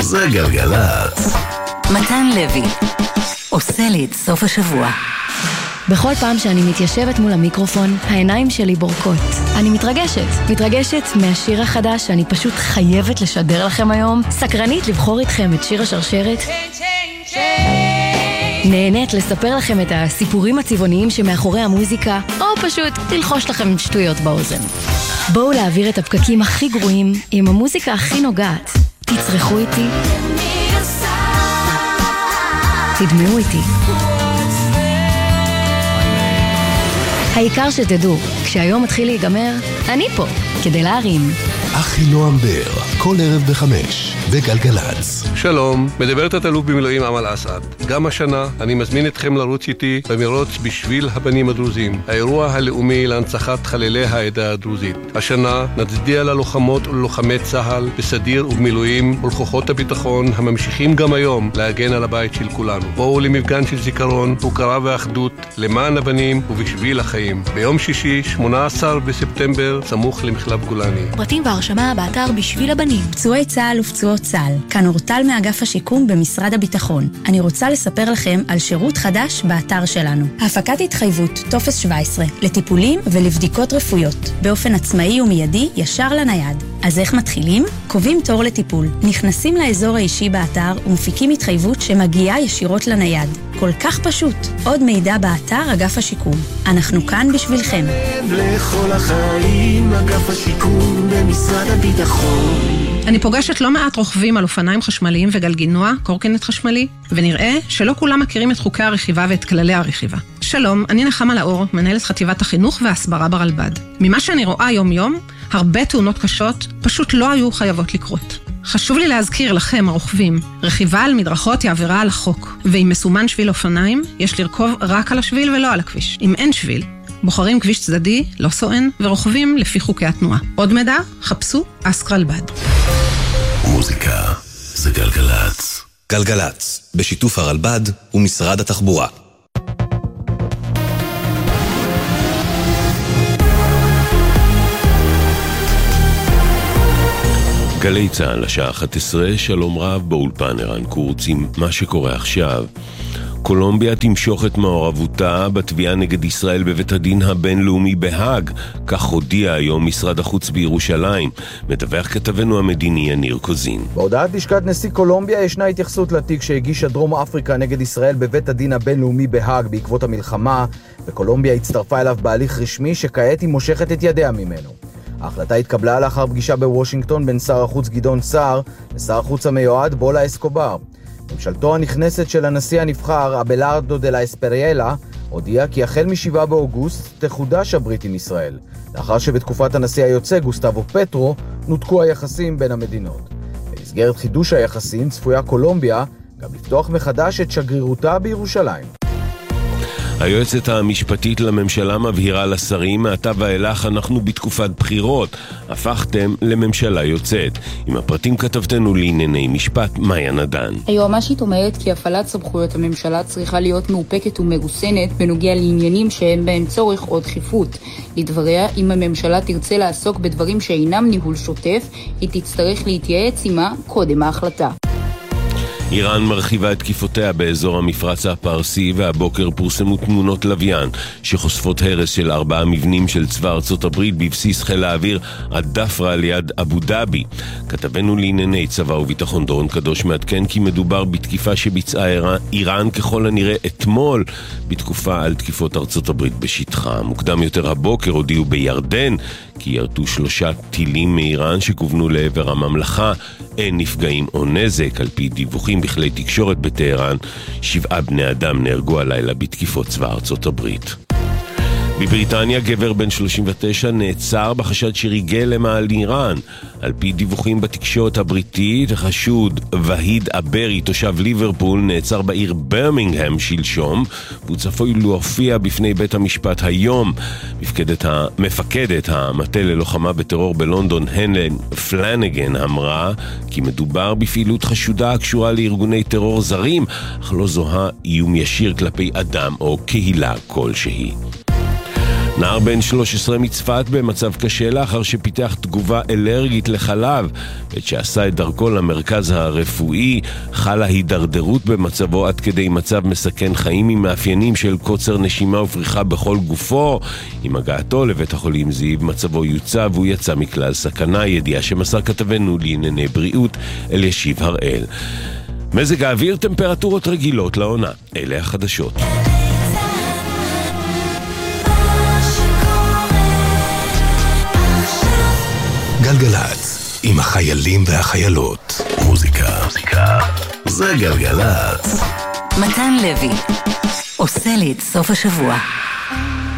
זה גלגלת. מתן לוי עושה לי את סוף השבוע. בכל פעם שאני מתיישבת מול המיקרופון, העיניים שלי בורקות. אני מתרגשת מהשיר החדש שאני פשוט חייבת לשדר לכם היום. סקרנית לבחור איתכם את שיר השרשרת. נהנית לספר לכם את הסיפורים הצבעוניים שמאחורי המוזיקה, או פשוט תלחוש לכם שטויות באוזן. בואו להעביר את הפקקים הכי גרועים עם המוזיקה הכי נוגעת. תצרחו איתי, תדמעו איתי. העיקר שתדעו, כשהיום מתחיל להיגמר, אני פה, כדי להרים. אחי נועם בר, כל ערב ב5, בגלגלץ. שלום, מדברת התלוף במילואים אמל אסעד. גם השנה אני מזמין אתכם לרוץ איתי במרוץ בשביל הבנים הדרוזים, האירוע הלאומי להנצחת חללי העדה הדרוזית. השנה נצדיע ללוחמות וללוחמי צה"ל בסדיר ובמילואים ולכוחות הביטחון הממשיכים גם היום להגן על הבית של כולנו. בואו למפגן של זיכרון, הוקרה ואחדות למען הבנים ובשביל החיים. ביום שישי, 18 בספטמבר, סמוך למחלף גולני. פרטים והרשמה באתר בשביל הבנים. פצועי צה"ל ופצועות צה"ל. כאן אורטל מאגף השיקום במשרד הביטחון. אני רוצה לספר לכם על שירות חדש באתר שלנו. הפקת התחייבות, טופס 17, לטיפולים ולבדיקות רפואיות. באופן עצמאי ומיידי, ישר לנייד. אז איך מתחילים? קובעים תור לטיפול. נכנסים לאזור האישי באתר ומפיקים התחייבות שמגיעה ישירות לנייד. כל כך פשוט. עוד מידע באתר אגף השיקום. אנחנו כאן בשבילכם. לכל החיים, אגף השיקום במשרד הביטחון. אני פוגשת לא מעט רוכבים על אופניים חשמליים וגלגינוע, קורקינט חשמלי, ונראה שלא כולם מכירים את חוקי הרכיבה ואת כללי הרכיבה. שלום, אני נחמה לאור, מנהלת חטיבת החינוך וההסברה ברלב"ד. ממה שאני רואה יום-יום, הרבה תאונות קשות פשוט לא היו חייבות לקרות. חשוב לי להזכיר לכם, הרוכבים, רכיבה על מדרכות היא עבירה על החוק, ואם מסומן שביל אופניים, יש לרכוב רק על השביל ולא על הכביש. אם אין שביל, בוחרים כביש צדדי, לא סואן, ורוכבים לפי חוקי התנועה. עוד מידע, חפשו אסק רלב"ד. מוזיקה זה גלגלץ. גלגלץ, בשיתוף הרלב"ד ומשרד התחבורה. גלי צהל, השעה 11, שלום רב באולפן ערן קורץ עם מה שקורה עכשיו. קולומביה תמשוך את מעורבותה בתביעה נגד ישראל בבית הדין הבינלאומי בהאג, כך הודיע היום משרד החוץ בירושלים. מדווח כתבנו המדיני יניר קוזין. בהודעת לשכת נשיא קולומביה ישנה התייחסות לתיק שהגישה דרום אפריקה נגד ישראל בבית הדין הבינלאומי בהאג בעקבות המלחמה, וקולומביה הצטרפה אליו בהליך רשמי שכעת היא מושכת את ידיה ממנו. ההחלטה התקבלה לאחר פגישה בוושינגטון בין שר החוץ גדעון סער לשר החוץ המיועד בולה אסקובר. ממשלתו הנכנסת של הנשיא הנבחר אבלארדו דה לה אספריאלה הודיע כי החל מ7 באוגוסט תחודש הברית עם ישראל, לאחר שבתקופת הנשיא היוצא גוסטבו פטרו נותקו היחסים בין המדינות. במסגרת חידוש היחסים צפויה קולומביה גם לפתוח מחדש את שגרירותה בירושלים. היועצת המשפטית לממשלה מבהירה לשרים, מעתה ואילך אנחנו בתקופת בחירות, הפכתם לממשלה יוצאת. עם הפרטים כתבתנו לענייני משפט מאיה נדן. היועמ"שית אומרת כי הפעלת סמכויות הממשלה צריכה להיות מאופקת ומרוסנת בנוגע לעניינים שהם בהם צורך או דחיפות. לדבריה, אם הממשלה תרצה לעסוק בדברים שאינם ניהול שוטף, היא תצטרך להתייעץ עמה קודם ההחלטה. איראן מרחיבה את תקיפותיה באזור המפרץ הפרסי, והבוקר פורסמו תמונות לוויין שחושפות הרס של 4 מבנים של צבא ארצות הברית בבסיס חיל האוויר הדפרה ליד אבו דאבי. כתבנו לענייני צבא וביטחון דורון קדוש מעדכן כי מדובר בתקיפה שביצעה איראן ככל הנראה אתמול בתקופה על תקיפות ארצות הברית בשטחה. מוקדם יותר הבוקר הודיעו בירדן כי ירדו 3 טילים מאיראן שכוונו לעבר הממלכה. אין נפגעים או נזק. על פי דיווחים בכלי תקשורת בטהרן, 7 בני אדם נהרגו הלילה בתקיפות צבא ארצות הברית. בבריטניה גבר בן 39 נעצר בחשד שריגל למעל איראן. על פי דיווחים בתקשורת הבריטית, החשוד והיד אברי, תושב ליברפול, נעצר בעיר ברמינגהם שלשום, והוא צפוי להופיע בפני בית המשפט היום. מפקדת המטה ללוחמה בטרור בלונדון, הלן פלנגן, אמרה כי מדובר בפעילות חשודה הקשורה לארגוני טרור זרים, אך לא זוהה איום ישיר כלפי אדם או קהילה כלשהי. נער בן 13 מצפת במצב קשה לאחר שפיתח תגובה אלרגית לחלב, ואת שעשה את דרכו למרכז הרפואי חלה הידרדרות במצבו עד כדי מצב מסכן חיים עם מאפיינים של קוצר נשימה ופריחה בכל גופו. עם הגעתו לבית החולים זיו מצבו יוצב והוא יצא מכלל סכנה, ידיעה שמסר כתבנו לענייני בריאות אלישיב הראל. מזג האוויר, טמפרטורות רגילות לעונה. אלה החדשות. גלגלץ, עם החיילים והחיילות. מוזיקה זה גלגלץ. מתן לוי עושה לי את סוף השבוע.